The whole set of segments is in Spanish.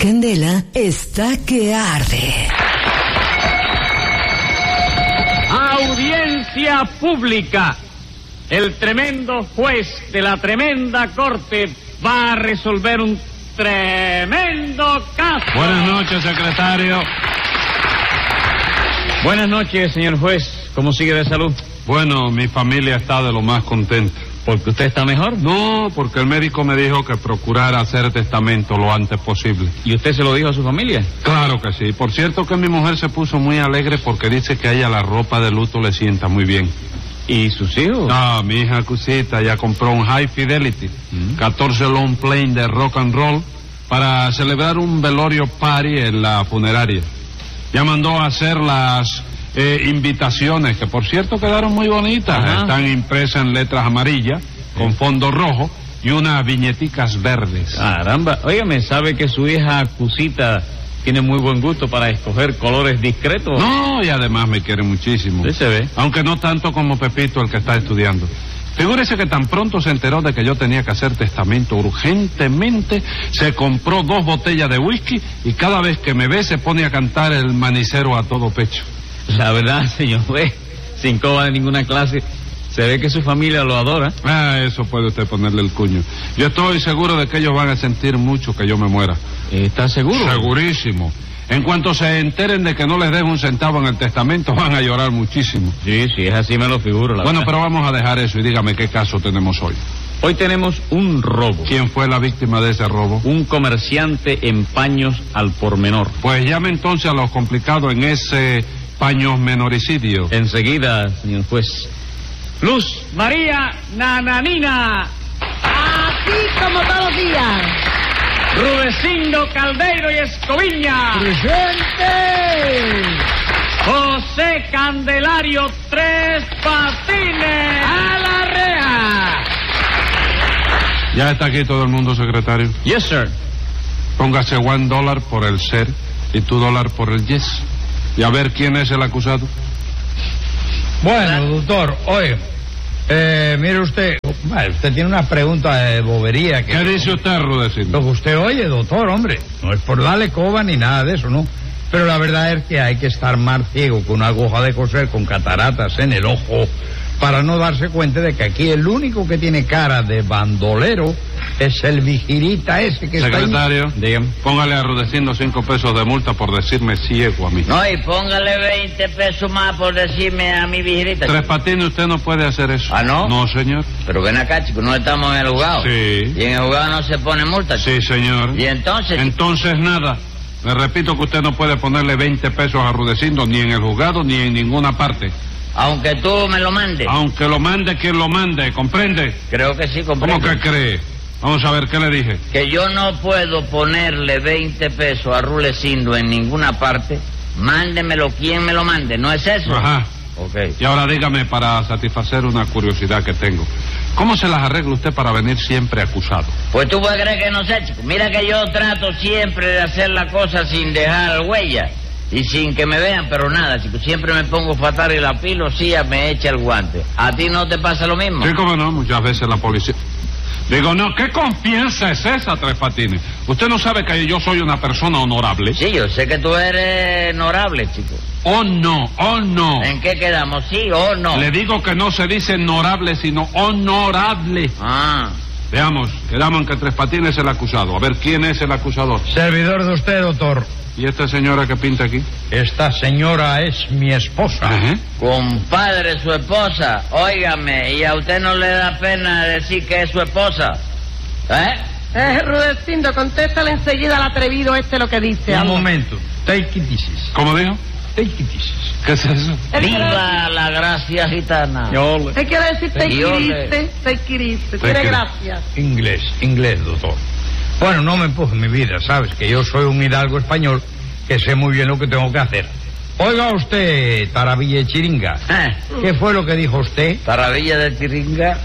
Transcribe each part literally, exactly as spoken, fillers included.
candela está que arde. Audiencia pública. El tremendo juez de la tremenda corte va a resolver un tremendo caso. Buenas noches, secretario. Buenas noches, señor juez. ¿Cómo sigue de salud? Bueno, mi familia está de lo más contenta. ¿Porque usted está mejor? No, porque el médico me dijo que procurara hacer testamento lo antes posible. ¿Y usted se lo dijo a su familia? Claro que sí. Por cierto que mi mujer se puso muy alegre porque dice que a ella la ropa de luto le sienta muy bien. ¿Y sus hijos? Ah, mi hija Cusita ya compró un High Fidelity, ¿Mm? catorce long plane de rock and roll para celebrar un velorio party en la funeraria. Ya mandó a hacer las eh, invitaciones, que por cierto quedaron muy bonitas. Ajá. Están impresas en letras amarillas, con sí. fondo rojo y unas viñeticas verdes. Caramba, óigame, ¿sabe que su hija Cusita tiene muy buen gusto para escoger colores discretos? No, y además me quiere muchísimo. Sí se ve. Aunque no tanto como Pepito, el que está estudiando. Figúrese que tan pronto se enteró de que yo tenía que hacer testamento urgentemente, se compró dos botellas de whisky y cada vez que me ve se pone a cantar el manicero a todo pecho. La verdad, señor juez, sin coba de ninguna clase, se ve que su familia lo adora. Ah, eso puede usted ponerle el cuño. Yo estoy seguro de que ellos van a sentir mucho que yo me muera. ¿Está seguro? Segurísimo. En cuanto se enteren de que no les dejo un centavo en el testamento, van a llorar muchísimo. Sí, sí, es así, me lo figuro. La bueno, verdad. Pero vamos a dejar eso y dígame qué caso tenemos hoy. Hoy tenemos un robo. ¿Quién fue la víctima de ese robo? Un comerciante en paños al por menor. Pues llame entonces a los complicados en ese paños menoricidio. Enseguida, señor juez. Luz María Nananina. Así como todos los días. Rudecindo Caldeiro y Escoviña. ¡Presente! José Candelario Tres Patines. ¡A la reja! ¿Ya está aquí todo el mundo, secretario? Yes, sir. Póngase one dólar por el ser y two dólar por el yes. Y a ver quién es el acusado. Bueno, doctor, oye, eh, mire usted, bueno, usted tiene una pregunta de bobería. Que ¿Qué dice usted, Rudecindo? Lo que usted oye, doctor, hombre, no es por darle coba ni nada de eso, ¿no? Pero la verdad es que hay que estar más ciego que una aguja de coser con cataratas en el ojo para no darse cuenta de que aquí el único que tiene cara de bandolero es el vigirita ese que Secretario, está ahí. Dígame. Póngale a Rudecindo cinco pesos de multa por decirme ciego a mí. No, y póngale veinte pesos más por decirme a mi vigirita. Tres Patines, usted no puede hacer eso. ¿Ah, no? No, señor. Pero ven acá, chico, no estamos en el juzgado. Sí. Y en el juzgado no se pone multa, chico. Sí, señor. ¿Y entonces? Entonces nada. Le repito que usted no puede ponerle veinte pesos a Rudecindo ni en el juzgado ni en ninguna parte. Aunque tú me lo mandes. Aunque lo mande quien lo mande, ¿comprende? Creo que sí, comprendo. ¿Cómo que cree? Vamos a ver, ¿qué le dije? Que yo no puedo ponerle veinte pesos a Rudecindo en ninguna parte. Mándemelo quien me lo mande, ¿no es eso? Ajá. Ok. Y ahora dígame, para satisfacer una curiosidad que tengo, ¿cómo se las arregla usted para venir siempre acusado? Pues tú puedes creer que no sé, chico. Mira que yo trato siempre de hacer la cosa sin dejar huella y sin que me vean, pero nada, chico. Siempre me pongo fatal y la pilosía me echa el guante. ¿A ti no te pasa lo mismo? Sí, cómo no, muchas veces la policía... Digo, no, ¿qué confianza es esa, Tres Patines? ¿Usted no sabe que yo soy una persona honorable? Sí, yo sé que tú eres honorable, chico. ¿O no? ¿O no? ¿En qué quedamos? ¿Sí o no? Le digo que no se dice honorable, sino honorable. Ah. Veamos, quedamos en que Tres Patines es el acusado. A ver, ¿quién es el acusador? Servidor de usted, doctor. ¿Y esta señora que pinta aquí? Esta señora es mi esposa. Ajá. Compadre, su esposa. Óigame, ¿y a usted no le da pena decir que es su esposa? ¿Eh? Eh, Rudecindo, contéstale enseguida al atrevido este lo que dice. Un algo. momento. Take it easy. ¿Cómo dijo? Take it easy. ¿Qué es eso? ¡Viva la gracia gitana! ¿Qué quiere decir te Yo le- quiriste? Te quiriste. Te Tiene quir- gracias. Inglés, inglés, doctor. Bueno, no me empuje mi vida, ¿sabes? Que yo soy un hidalgo español que sé muy bien lo que tengo que hacer. Oiga usted, Taravilla y Chiringa. ¿Eh? ¿Qué fue lo que dijo usted? Taravilla de Chiringa.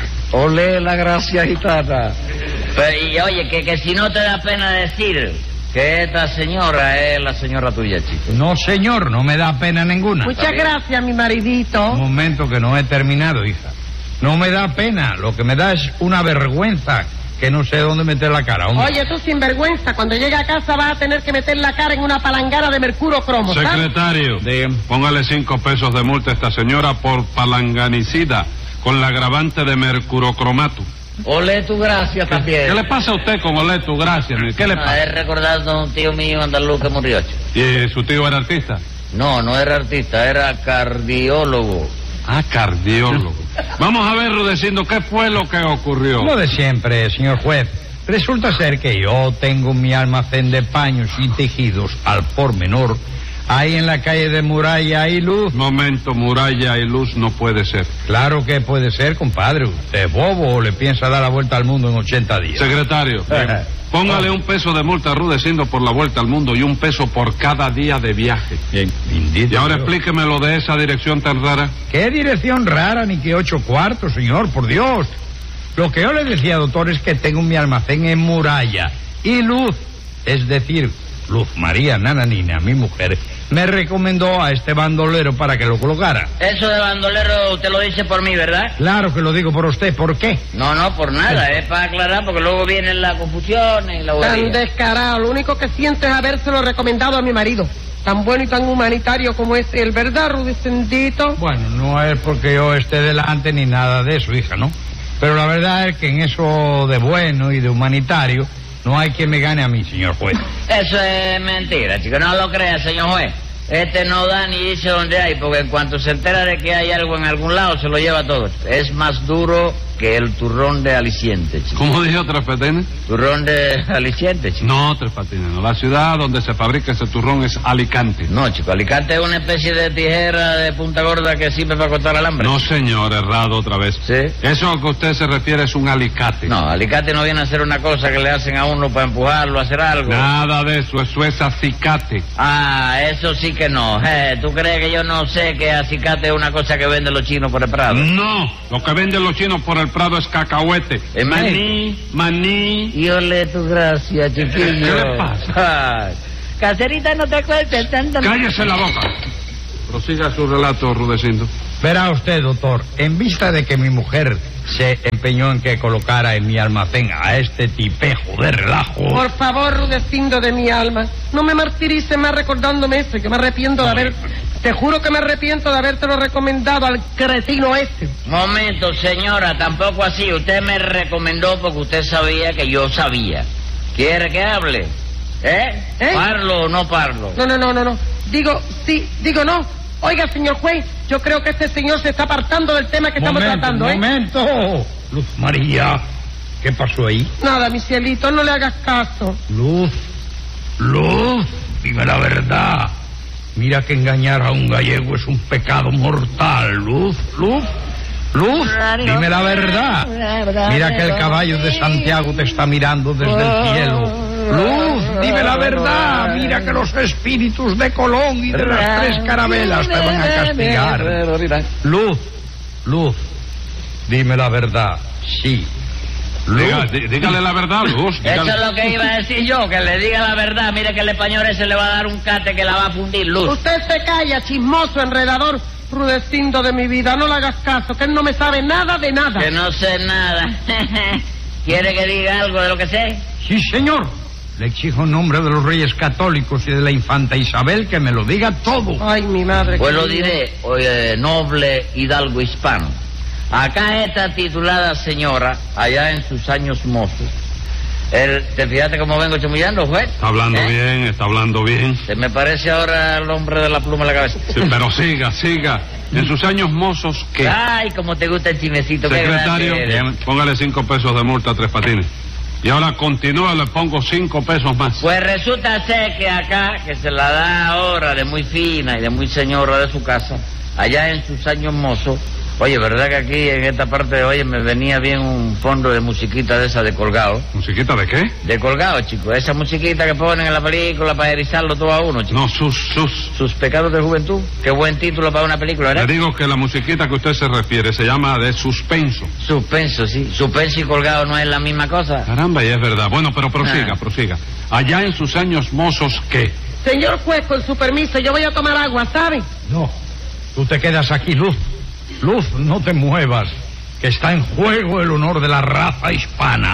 Ole la gracia gitana. Pero, y oye, que, que si no te da pena decir que esta señora es la señora tuya, chico. No, señor, no me da pena ninguna. Muchas gracias, mi maridito. Un momento que no he terminado, hija. No me da pena, lo que me da es una vergüenza que no sé dónde meter la cara, hombre. Oye, tú sinvergüenza, cuando llegue a casa vas a tener que meter la cara en una palangana de mercurio cromo, ¿sabes? Secretario, póngale cinco pesos de multa a esta señora por palanganicida con la agravante de mercurocromato. Ole tu gracia también. ¿Qué le pasa a usted con Ole tu gracia? ¿Qué le Ah, pasa? he recordado a un tío mío andaluz que murió, chico. ¿Y su tío era artista? No, no era artista, era cardiólogo. Ah, cardiólogo. Vamos a ver, Rudecindo, ¿qué fue lo que ocurrió? Lo de siempre, señor juez. Resulta ser que yo tengo mi almacén de paños y tejidos al por menor ahí en la calle de Muralla y Luz. Momento, Muralla y Luz no puede ser. Claro que puede ser, compadre. ¿Usted es bobo o le piensa dar la vuelta al mundo en ochenta días? Secretario, póngale un peso de multa a Rudecindo por la vuelta al mundo y un peso por cada día de viaje. Bien, bendito Y ahora Dios. explíqueme lo de esa dirección tan rara. ¿Qué dirección rara ni qué ocho cuartos, señor? Por Dios. Lo que yo le decía, doctor, es que tengo mi almacén en Muralla y Luz. Es decir, Luz María Nananina, mi mujer, me recomendó a este bandolero para que lo colocara. Eso de bandolero usted lo dice por mí, ¿verdad? Claro que lo digo por usted. ¿Por qué? No, no, por nada, es para aclarar porque luego vienen las confusiones y la Tan bobería. descarado, lo único que siento es habérselo recomendado a mi marido. Tan bueno y tan humanitario como es él, ¿verdad, Rudecendito? Bueno, no es porque yo esté delante ni nada de eso, hija, ¿no? Pero la verdad es que en eso de bueno y de humanitario no hay quien me gane a mí, señor juez. Eso es mentira, chico, no lo crea, señor juez. Este no da ni dice dónde hay, porque en cuanto se entera de que hay algo en algún lado, se lo lleva todo. Es más duro que el turrón de aliciente, chico. ¿Cómo dijo Tres Patines? Turrón de aliciente, chico. No, Tres Patines, no. La ciudad donde se fabrica ese turrón es Alicante. No, chico, alicate es una especie de tijera de punta gorda que sirve para cortar alambre. No, señor, errado otra vez. ¿Sí? Eso a que usted se refiere es un alicate. No, alicate no viene a ser una cosa que le hacen a uno para empujarlo a hacer algo. Nada de eso, eso es acicate. Ah, eso sí que no. Eh, ¿Tú crees que yo no sé que acicate es una cosa que venden los chinos por el Prado? No, lo que venden los chinos por el Prado es cacahuete. ¿Es maní, maní. Y ole tu gracia, chiquillo. ¿Qué le pasa? Ah, caserita, no te cuentes tanto. Cállese la boca. Prosiga su relato, Rudecindo. Verá usted, doctor, en vista de que mi mujer se empeñó en que colocara en mi almacén a este tipejo de relajo... Por favor, Rudecindo de mi alma, no me martirices más recordándome eso, que me arrepiento de haber... Te juro que me arrepiento de habértelo recomendado al cretino este. Momento, señora, tampoco así. Usted me recomendó porque usted sabía que yo sabía. ¿Quiere que hable? ¿Eh? ¿Eh? ¿Parlo o no parlo? No, no, no, no, no. Digo sí, digo no. Oiga, señor juez, yo creo que este señor se está apartando del tema que estamos momento, tratando, ¿eh? momento. Luz María, ¿qué pasó ahí? Nada, mi cielito, no le hagas caso. Luz, Luz, dime la verdad. Mira que engañar a un gallego es un pecado mortal. Luz, Luz, Luz, dime la verdad. Mira que el caballo de Santiago te está mirando desde el cielo. Luz, dime la verdad. Mira que los espíritus de Colón y de las tres carabelas te van a castigar. Luz, Luz, dime la verdad. Sí. Diga, Luz. dí- dígale la verdad, Luz. Eso dígale. es lo que iba a decir yo, que le diga la verdad. Mire que el español ese le va a dar un cate que la va a fundir, Luz. Usted se calla, chismoso, enredador, Rudecindo de mi vida. No le hagas caso, que él no me sabe nada de nada. Que no sé nada. ¿Quiere que diga algo de lo que sé? Sí, señor. Le exijo en nombre de los Reyes Católicos y de la Infanta Isabel que me lo diga todo. Ay, mi madre. Pues lo querida. diré, oye, noble hidalgo hispano. Acá esta titulada señora, allá en sus años mozos, el, ¿te fijaste cómo vengo chamullando, juez? Está hablando ¿Eh? bien, está hablando bien. Se me parece ahora el hombre de la pluma en la cabeza. Sí, pero siga, siga. En sus años mozos, ¿qué? Ay, como te gusta el chimecito. qué Secretario, grande eres. póngale cinco pesos de multa a Tres Patines. Y ahora continúa, le pongo cinco pesos más. Pues resulta ser que acá, que se la da ahora de muy fina y de muy señora de su casa, allá en sus años mozos, oye, ¿verdad que aquí en esta parte, oye, me venía bien un fondo de musiquita de esa de colgado? ¿Musiquita de qué? De colgado, chico, esa musiquita que ponen en la película para erizarlo todo a uno, chico. No, sus, sus. Sus pecados de juventud. Qué buen título para una película, Le ¿verdad? digo que la musiquita que usted se refiere se llama de suspenso. Suspenso, sí. Suspenso y colgado no es la misma cosa. Caramba, y es verdad. Bueno, pero prosiga, Ah. prosiga. Allá en sus años mozos, ¿qué? Señor juez, con su permiso, yo voy a tomar agua, ¿sabe? No, tú te quedas aquí, Luz. Luz, no te muevas, que está en juego el honor de la raza hispana.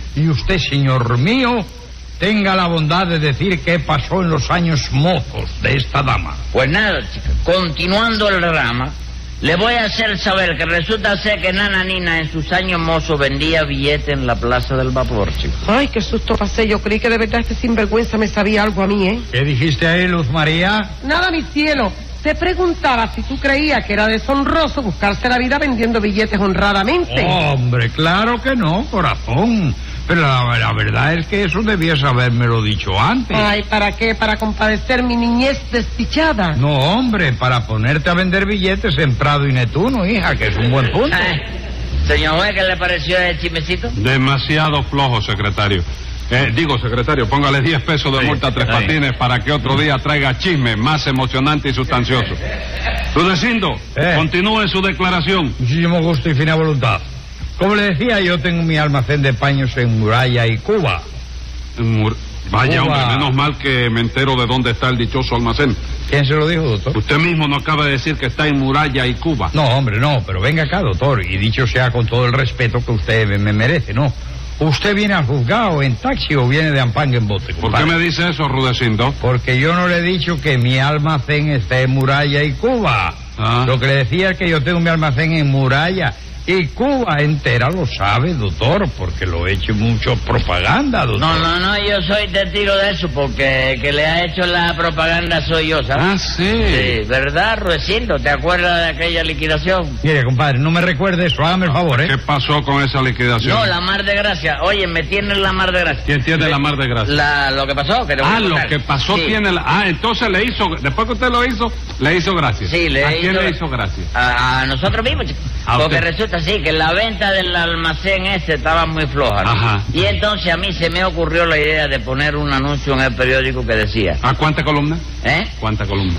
Y usted, señor mío, tenga la bondad de decir qué pasó en los años mozos de esta dama. Pues nada, chica, continuando el rama, le voy a hacer saber que resulta ser que Nana Nina en sus años mozos vendía billetes en la Plaza del Vapor, chico. Ay, qué susto pasé. Yo creí que de verdad este sinvergüenza me sabía algo a mí, ¿eh? ¿Qué dijiste ahí, Luz María? Nada, mi cielo. Te preguntaba si tú creías que era deshonroso buscarse la vida vendiendo billetes honradamente. Hombre, claro que no, corazón. Pero la, la verdad es que eso debías habérmelo dicho antes. Ay, ¿para qué? ¿Para compadecer mi niñez desdichada? No, hombre, para ponerte a vender billetes en Prado y Netuno, hija, que es un buen punto. Ay, señor juez, ¿qué le pareció el chismecito? Demasiado flojo, secretario. Eh, digo, secretario, póngale diez pesos de Sí, multa a Tres sí. Patines para que otro día traiga chisme más emocionante y sustancioso. Rudecindo, Eh. continúe su declaración. Muchísimo gusto y fina voluntad. Como le decía, yo tengo mi almacén de paños en Muralla y Cuba. Mur- Vaya, Cuba. hombre, menos mal que me entero de dónde está el dichoso almacén. ¿Quién se lo dijo, doctor? Usted mismo no acaba de decir que está en Muralla y Cuba. No, hombre, no, pero venga acá, doctor, y dicho sea con todo el respeto que usted me, me merece, ¿no? ¿Usted viene al juzgado en taxi o viene de ampanga en bote, ¿Por compadre? qué me dice eso, Rudecindo? Porque yo no le he dicho que mi almacén está en Muralla y Cuba. Ah. Lo que le decía es que yo tengo mi almacén en Muralla y Cuba entera lo sabe, doctor, porque lo he hecho mucho propaganda, doctor. No, no, no, yo soy testigo de eso, porque el que le ha hecho la propaganda soy yo, ¿sabes? Ah, sí. Sí, ¿verdad, Ruecindo? ¿Te acuerdas de aquella liquidación? Mire, compadre, no me recuerde eso, hágame el favor, ¿eh? ¿Qué pasó con esa liquidación? No, la mar de gracia. Oye, me tiene la mar de gracia. ¿Quién tiene Le- la mar de gracia? La, lo que pasó, que te voy a Ah, lo contar. que pasó Sí. tiene la... Ah, entonces le hizo... Después que usted lo hizo, le hizo gracia. Sí, le ¿A hizo- quién le hizo gracia? A, a nosotros mismos, chico. ¿A Porque usted? resulta así, que la venta del almacén ese estaba muy floja, ¿no? Ajá. Y entonces a mí se me ocurrió la idea de poner un anuncio en el periódico que decía, ¿A cuánta columna? ¿eh? ¿Cuánta columna?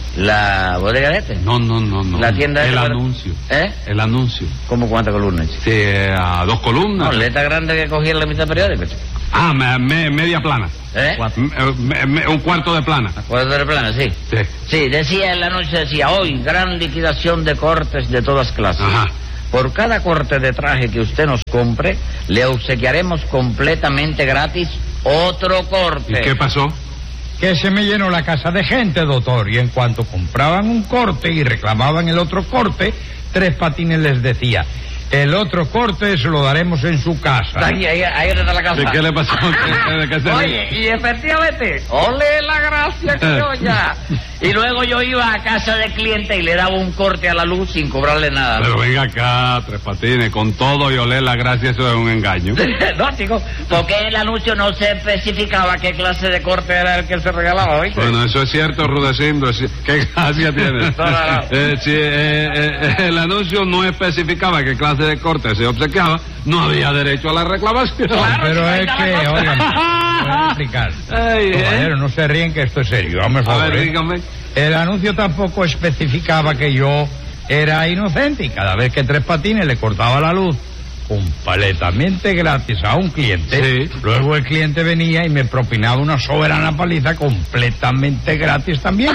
La bodega de este. No, no, no, no. La tienda El esa, anuncio. ¿Eh? El anuncio. ¿Cómo cuántas columnas, chico? Sí, eh, a dos columnas. No, letra grande que cogí en la mitad del periódico, chico. Ah, me- me- media plana. ¿Eh? M- eh, me- me- un cuarto de plana. ¿Cuál es el plano? Sí. Sí. Sí, decía el anuncio, decía, hoy gran liquidación de cortes de todas clases. Ajá. Por cada corte de traje que usted nos compre, le obsequiaremos completamente gratis otro corte. ¿Y qué pasó? Que se me llenó la casa de gente, doctor, y en cuanto compraban un corte y reclamaban el otro corte, Tres Patines les decía, el otro corte se lo daremos en su casa. Ahí, ahí, ahí está la casa. ¿De qué le pasó? ¿De, de qué se Oye, y efectivamente, ole la gracia que yo ya. Y luego yo iba a casa del cliente y le daba un corte a la luz sin cobrarle nada. Pero venga acá, Tres Patines, con todo y oler la gracia, eso es un engaño. No, chico, porque en el anuncio no se especificaba qué clase de corte era el que se regalaba, ¿oíste? Bueno, eso es cierto, Rudecindo. es- ¿Qué gracia tiene? No, no, no. Eh, sí, eh, eh, el anuncio no especificaba qué clase de corte se obsequiaba, no había derecho a la reclamación. Claro. Pero ahí es está la que, cosa. oigan, voy a explicar. Ay, ¿eh? Caballero, no se ríen que esto es serio, hazme el A favor, ver, ¿eh? dígame. El anuncio tampoco especificaba que yo era inocente y cada vez que Tres Patines le cortaba la luz completamente gratis a un cliente, Sí. luego el cliente venía y me propinaba una soberana paliza completamente gratis también.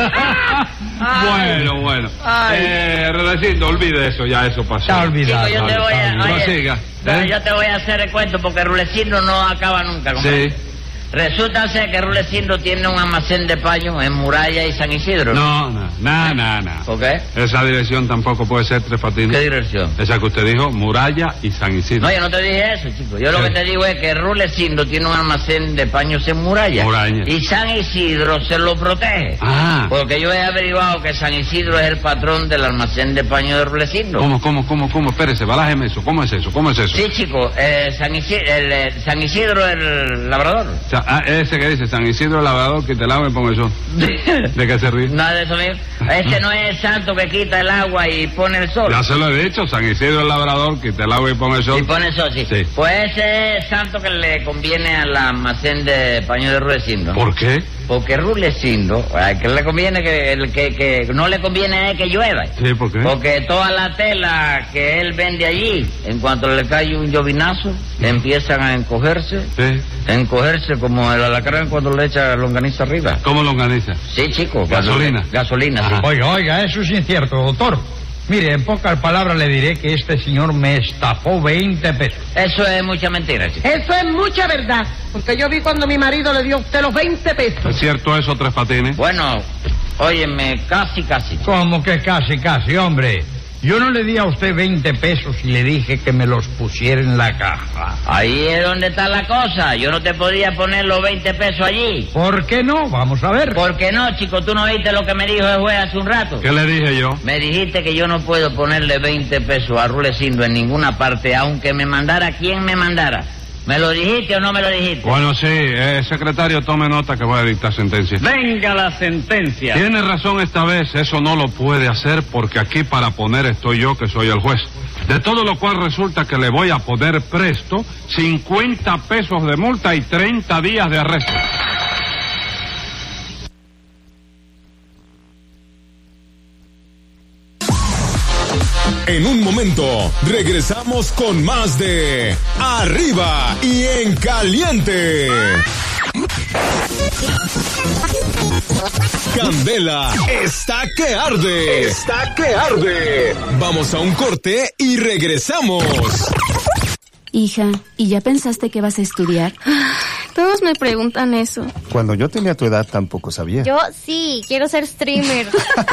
Bueno, bueno. Ay. Eh, Rudecindo, olvide eso, ya eso pasó. Está olvidado. Chico, yo te voy a... No oye, siga, no, ¿eh? yo te voy a hacer el cuento porque Rulecindo no acaba nunca, compadre. Sí. Resulta ser que Rulecindo tiene un almacén de paños en Muralla y San Isidro. No, no, no, no, no. ¿Por qué? Esa dirección tampoco puede ser Tres ¿Qué Patines. dirección? Esa que usted dijo, Muralla y San Isidro. No, yo no te dije eso, chico. Yo lo ¿Qué? que te digo es que Rulecindo tiene un almacén de paños en Muralla. Muralla. Y San Isidro se lo protege. Ah, Porque yo he averiguado que San Isidro es el patrón del almacén de paños de Rulecindo. ¿cómo, cómo, cómo, cómo? Espérese, balájeme eso. ¿Cómo es eso? ¿Cómo es eso? Sí, chico. Eh, San, Isidro, el, eh, San Isidro el labrador. O sea, ah, ese que dice San Isidro el Labrador, que te lavo y pongo eso. ¿De qué se ríe? Nada de eso mismo. Este no es el santo que quita el agua y pone el sol. Ya se lo he dicho, San Isidro el Labrador, que te lavo y pongo eso. Y pone el sol, sí. Sí. Pues ese es el santo que le conviene al almacén de paños de Rulecindo. ¿Por qué? Porque Rulecindo, a que le conviene que, el que, que no le conviene a él que llueva. Sí, ¿por qué? Porque toda la tela que él vende allí, en cuanto le cae un llovinazo, empiezan a encogerse, Sí. encogerse como el alacrán cuando le echa longaniza arriba. ¿Cómo lo organiza? Sí, chico. cuando Gasolina. le- Gasolina, sí. Ajá. Oiga, oiga, eso es incierto, doctor. Mire, en pocas palabras le diré que este señor me estafó veinte pesos. Eso es mucha mentira, chico. Eso es mucha verdad, porque yo vi cuando mi marido le dio a usted los veinte pesos. ¿Es cierto eso, Tres Patines? Bueno, óyeme, casi, casi. ¿Cómo que casi, casi, hombre? Yo no le di a usted veinte pesos y le dije que me los pusiera en la caja. Ahí es donde está la cosa. Yo no te podía poner los veinte pesos allí. ¿Por qué no? Vamos a ver. ¿Por qué no, chico? ¿Tú no viste lo que me dijo el juez hace un rato? ¿Qué le dije yo? Me dijiste que yo no puedo ponerle veinte pesos a Rulecindo en ninguna parte, aunque me mandara quien me mandara. ¿Me lo dijiste o no me lo dijiste? Bueno, sí. Eh, secretario, tome nota que voy a dictar sentencia. Venga la sentencia. Tiene razón esta vez, eso no lo puede hacer porque aquí para poner estoy yo que soy el juez. De todo lo cual resulta que le voy a poner presto cincuenta pesos de multa y treinta días de arresto. En un momento, regresamos con más de Arriba y en Caliente. Candela está que arde. Está que arde. Vamos a un corte y regresamos. Hija, ¿y ya pensaste que vas a estudiar? Todos me preguntan eso. Cuando yo tenía tu edad tampoco sabía. Yo sí, quiero ser streamer.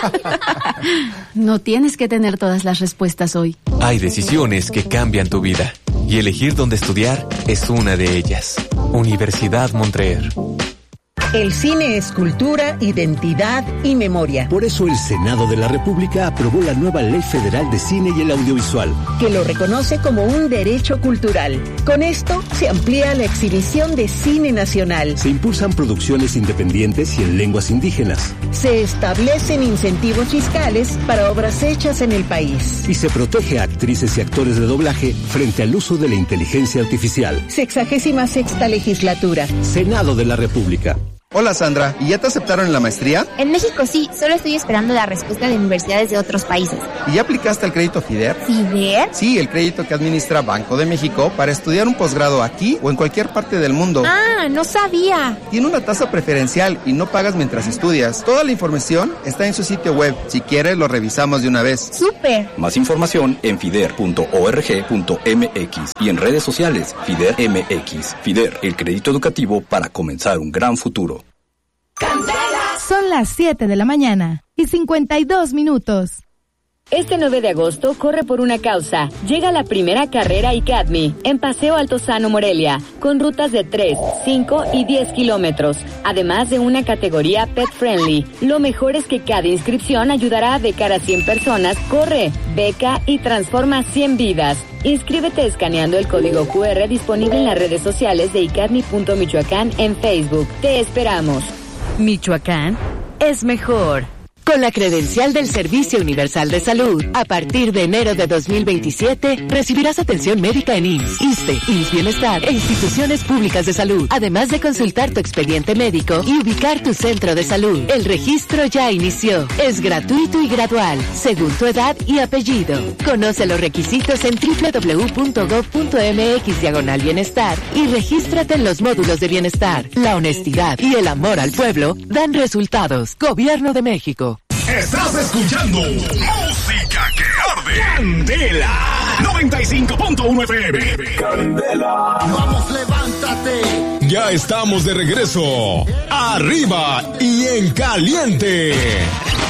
No tienes que tener todas las respuestas hoy. Hay decisiones que cambian tu vida y elegir dónde estudiar es una de ellas. Universidad Montreal. El cine es cultura, identidad y memoria. Por eso el Senado de la República aprobó la nueva Ley Federal de Cine y el Audiovisual, que lo reconoce como un derecho cultural. Con esto se amplía la exhibición de cine nacional. Se impulsan producciones independientes y en lenguas indígenas. Se establecen incentivos fiscales para obras hechas en el país. Y se protege a actrices y actores de doblaje frente al uso de la inteligencia artificial. Sexagésima sexta legislatura. Senado de la República. Hola Sandra, ¿y ya te aceptaron en la maestría? En México sí, solo estoy esperando la respuesta de universidades de otros países. ¿Y ya aplicaste al crédito FIDER? ¿FIDER? Sí, el crédito que administra Banco de México para estudiar un posgrado aquí o en cualquier parte del mundo. Ah, no sabía. Tiene una tasa preferencial y no pagas mientras estudias. Toda la información está en su sitio web. Si quieres, lo revisamos de una vez. ¡Súper! Más información en fider punto org punto m x y en redes sociales FIDER M X. FIDER, el crédito educativo para comenzar un gran futuro. Son las siete de la mañana y cincuenta y dos minutos. Este nueve de agosto corre por una causa. Llega la primera carrera I C A D M I en Paseo Altozano Morelia, con rutas de tres, cinco y diez kilómetros, además de una categoría pet friendly. Lo mejor es que cada inscripción ayudará a becar a cien personas. Corre, beca y transforma cien vidas. Inscríbete escaneando el código cu erre disponible en las redes sociales de icadmi punto michoacán en Facebook. Te esperamos. Michoacán es mejor. Con la credencial del Servicio Universal de Salud, a partir de enero de dos mil veintisiete, recibirás atención médica en I M S S, ISSSTE, I M S S Bienestar e instituciones públicas de salud, además de consultar tu expediente médico y ubicar tu centro de salud. El registro ya inició. Es gratuito y gradual, según tu edad y apellido. Conoce los requisitos en doble u doble u doble u punto gob punto eme equis diagonal bienestar y regístrate en los módulos de bienestar. La honestidad y el amor al pueblo dan resultados. Gobierno de México. Estás escuchando Música que Arde. Candela noventa y cinco punto uno F M. Candela. Vamos, levántate. Ya estamos de regreso. Arriba y en Caliente.